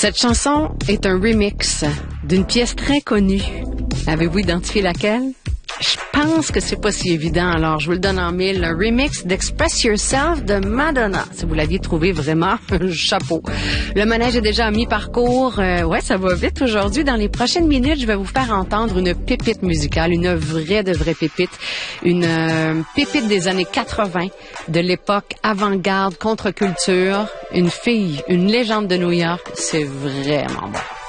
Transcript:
Cette chanson est un remix d'une pièce très connue. Avez-vous identifié laquelle? Je pense que c'est pas si évident, alors je vous le donne en mille. Le remix d'Express Yourself de Madonna. Si vous l'aviez trouvé, vraiment, chapeau. Le manège est déjà à mi-parcours. Ouais, ça va vite aujourd'hui. Dans les prochaines minutes, je vais vous faire entendre une pépite musicale, une vraie de vraie pépite. Une pépite des années 80, de l'époque avant-garde, contre-culture. Une fille, une légende de New York. C'est vraiment bon.